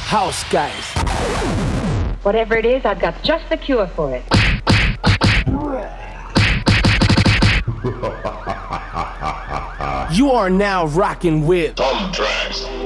house guys. Whatever it is, I've got just the cure for it. You are now rocking with Tom Tracks.